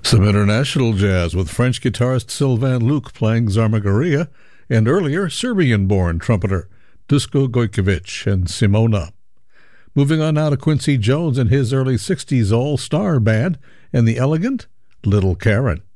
Some international jazz with French guitarist Sylvain Luc playing Zarmagoria, and earlier Serbian-born trumpeter Dusko Gojkovic and Simona. Moving on now to Quincy Jones and his early 60s all-star band and the elegant Little Karen.